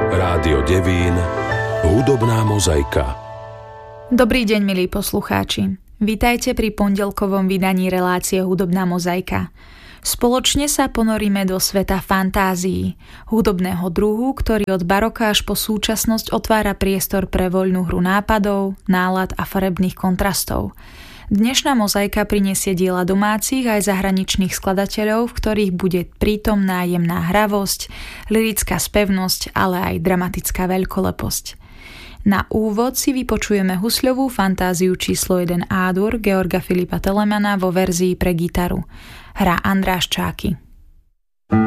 Rádio Devín, hudobná mozaika. Dobrý deň, milí poslucháči. Vítajte pri pondelkovom vydaní relácie Hudobná mozaika. Spoločne sa ponoríme do sveta fantázií, hudobného druhu, ktorý od baroka až po súčasnosť otvára priestor pre voľnú hru nápadov, nálad a farebných kontrastov. Dnešná mozaika prinesie diela domácich aj zahraničných skladateľov, v ktorých bude prítomná jemná hravosť, lyrická spevnosť, ale aj dramatická veľkoleposť. Na úvod si vypočujeme husľovú fantáziu číslo 1 A-dur Georga Filipa Telemana vo verzii pre gitaru. Hrá András Čáky.